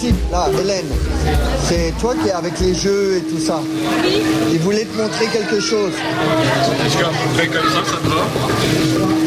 type, là, Hélène, c'est toi qui es avec les jeux et tout ça. Oui. Il voulait te montrer quelque chose. Est-ce qu'à peu près comme ça te va?